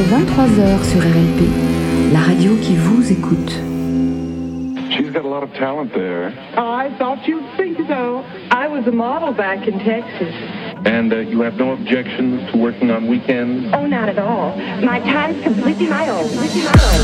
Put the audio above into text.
23h sur RLP, la radio qui vous écoute. She's got a lot of talent there. I thought you'd think so. I was a model back in Texas. And you have no objections to working on weekends? Oh, not at all. My time's completely my own.